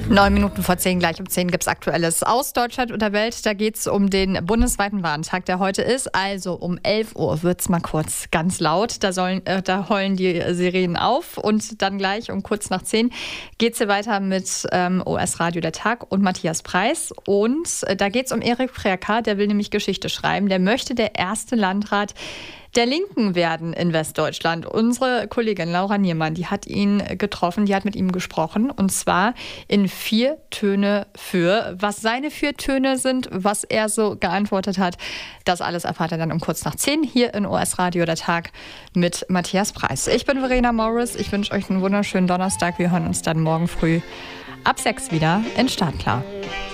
9 Minuten vor 10, gleich um 10 gibt es Aktuelles aus Deutschland und der Welt. Da geht es um den bundesweiten Warntag, der heute ist. Also um 11 Uhr wird es mal kurz ganz laut. Da heulen die Sirenen auf. Und dann gleich um kurz nach 10 geht es hier weiter mit OS Radio der Tag und Matthias Preis. Und da geht es um Erik Prerka, der will nämlich Geschichte schreiben. Der möchte der erste Landrat der Linken werden in Westdeutschland. Unsere Kollegin Laura Niermann, die hat ihn getroffen, die hat mit ihm gesprochen und zwar in 4 Töne für. Was seine 4 Töne sind, was er so geantwortet hat, das alles erfahrt er dann um kurz nach 10 hier in OS Radio der Tag mit Matthias Preis. Ich bin Verena Morris, ich wünsche euch einen wunderschönen Donnerstag. Wir hören uns dann morgen früh ab 6 wieder in Startklar.